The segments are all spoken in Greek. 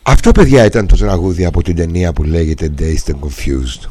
Αυτό, παιδιά, ήταν το τραγούδι από την ταινία που λέγεται Dazed and Confused.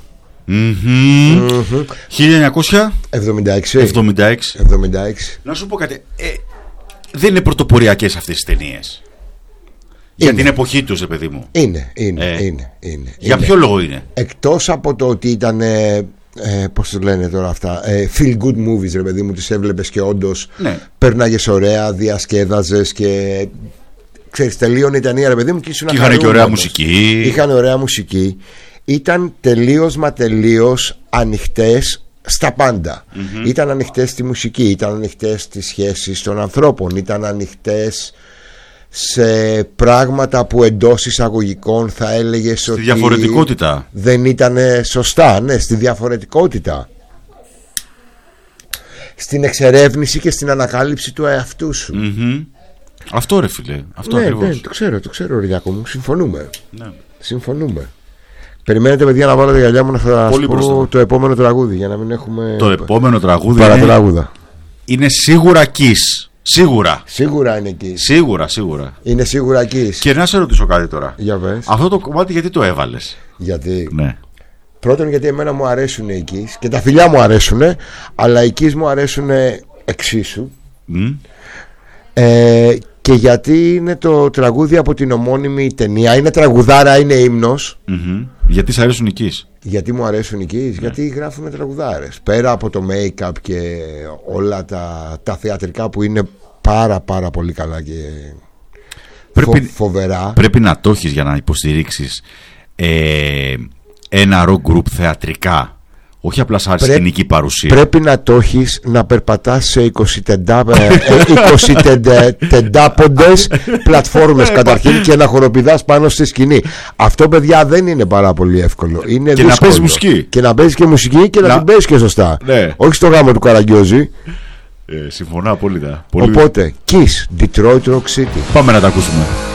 1976. Να σου πω κάτι. Δεν είναι πρωτοποριακές αυτές τις ταινίες? Για την εποχή τους, παιδί μου. Είναι. Για ποιο λόγο είναι? Εκτός από το ότι ήταν πώς το λένε τώρα αυτά, feel good movies, ρε παιδί μου, τις έβλεπες και όντως περνάγες ωραία, διασκέδαζες και ξέρεις, τελείωνε η ταινία, ρε παιδί μου, και είχαν και ωραία μουσική. Είχαν ωραία μουσική. Ήταν τελείως μα τελείως ανοιχτές στα πάντα. Ήταν ανοιχτές στη μουσική, ήταν ανοιχτές στις σχέσεις των ανθρώπων, ήταν ανοιχτές σε πράγματα που εντός εισαγωγικών θα έλεγες ότι διαφορετικότητα δεν ήταν σωστά. Ναι, στη διαφορετικότητα, στην εξερεύνηση και στην ανακάλυψη του εαυτού σου. Αυτό, ρε φίλε, αυτό ακριβώς. Ναι, το ξέρω, Ριάκο μου, συμφωνούμε. Συμφωνούμε. Περιμένετε, παιδιά, να βάλω τα γυαλιά μου να σας πω το επόμενο τραγούδι, για να μην έχουμε το επόμενο τραγούδι παρατράγουδα. Είναι σίγουρα Kiss. Σίγουρα είναι Kiss. Σίγουρα. Είναι σίγουρα Kiss. Και να σε ρωτήσω κάτι τώρα. Για πες. Αυτό το κομμάτι γιατί το έβαλες? Γιατί? Ναι. Πρώτον, γιατί εμένα μου αρέσουν οι Kiss και τα φιλιά μου αρέσουν, αλλά οι Kiss μου αρέσουν εξίσου. Και γιατί είναι το τραγούδι από την ομώνυμη ταινία. Είναι τραγουδάρα, είναι ύμνος. Γιατί σ' αρέσουν οι Kiss? Γιατί μου αρέσουν οι Kiss? Γιατί γράφουν τραγουδάρες. Πέρα από το make-up και όλα τα θεατρικά που είναι πάρα πολύ καλά και φοβερά. Πρέπει να το έχεις για να υποστηρίξεις ένα rock group θεατρικά. Όχι απλά σαν σκηνική παρουσία. Πρέπει να το έχεις να περπατάς σε 20 τεντάποντες πλατφόρμες καταρχήν και να χοροπηδάς πάνω στη σκηνή. Αυτό, παιδιά, δεν είναι πάρα πολύ εύκολο. Είναι και δύσκολο. Να παίζεις μουσική. Και να παίζεις και μουσική και να την παίζεις και σωστά. Ναι. Όχι στο γάμο του Καραγκιόζη. Συμφωνώ απόλυτα. Οπότε, Kiss, Detroit Rock City. Πάμε να τα ακούσουμε.